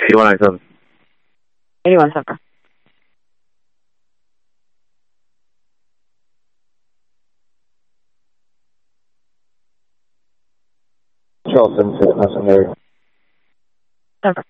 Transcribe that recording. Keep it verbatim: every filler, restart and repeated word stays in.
eighty-one ninety-seven. eighty-one seven. Charles seven six, nice and Mary. Seven.